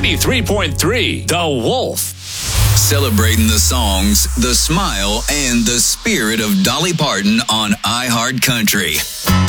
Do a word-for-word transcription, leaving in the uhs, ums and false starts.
ninety-three point three The Wolf. Celebrating the songs, the smile, and the spirit of Dolly Parton on iHeart Country.